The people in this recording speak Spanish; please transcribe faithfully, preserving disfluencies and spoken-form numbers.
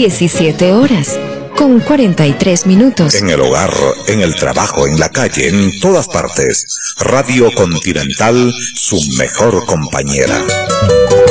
diecisiete horas, con cuarenta y tres minutos. En el hogar, en el trabajo, en la calle, en todas partes. Radio Continental, su mejor compañera.